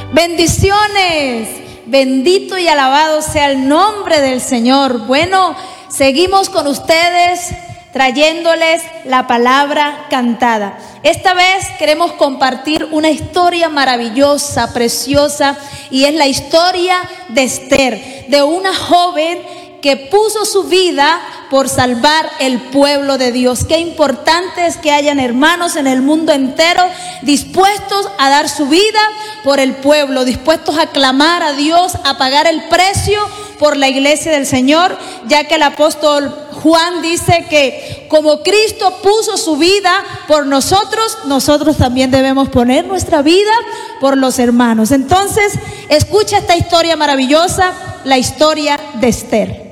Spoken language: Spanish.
Bendiciones, bendito y alabado sea el nombre del Señor. Bueno, seguimos con ustedes trayéndoles la palabra cantada. Esta vez queremos compartir una historia maravillosa, preciosa, y es la historia de Esther, de una joven que puso su vida por salvar el pueblo de Dios. Qué importante es que hayan hermanos en el mundo entero dispuestos a dar su vida por el pueblo, dispuestos a clamar a Dios, a pagar el precio por la iglesia del Señor, ya que el apóstol Juan dice que como Cristo puso su vida por nosotros, nosotros también debemos poner nuestra vida por los hermanos. Entonces, escucha esta historia maravillosa, la historia de Esther.